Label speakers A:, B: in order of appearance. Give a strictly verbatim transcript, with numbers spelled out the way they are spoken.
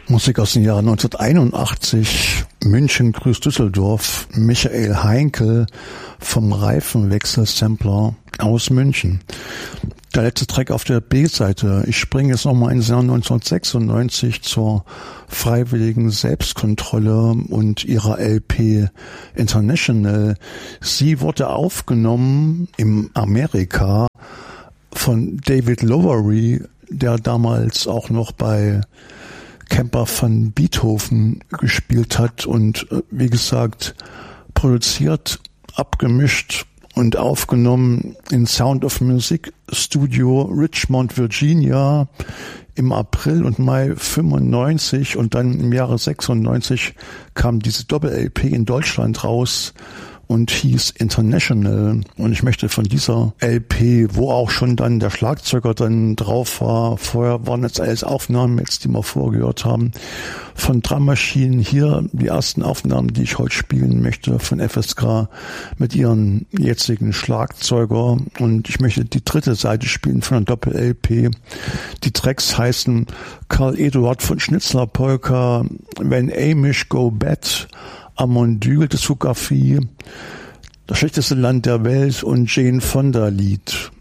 A: Musik aus dem Jahr neunzehnhunderteinundachtzig, München grüßt Düsseldorf, Michael Heinkel vom Reifenwechsel-Sampler aus München. Der letzte Track auf der B-Seite. Ich springe jetzt nochmal ins Jahr neunzehnhundertsechsundneunzig zur freiwilligen Selbstkontrolle und ihrer L P International. Sie wurde aufgenommen im Amerika von David Lowery, der damals auch noch bei Camper van Beethoven gespielt hat und wie gesagt produziert, abgemischt und aufgenommen in Sound of Music Studio Richmond, Virginia im April und Mai fünfundneunzig und dann im Jahre sechsundneunzig kam diese Doppel-L P in Deutschland raus und hieß International. Und ich möchte von dieser L P, wo auch schon dann der Schlagzeuger dann drauf war, vorher waren jetzt alles Aufnahmen, jetzt die wir vorgehört haben, von Drum Machine hier die ersten Aufnahmen, die ich heute spielen möchte, von F S K mit ihren jetzigen Schlagzeuger. Und ich möchte die dritte Seite spielen von der Doppel-L P. Die Tracks heißen Karl Eduard von Schnitzler Polka, When Amish Go Bad, Amondyl, Discografie, Das schlechteste Land der Welt und Jane Fonda Lied.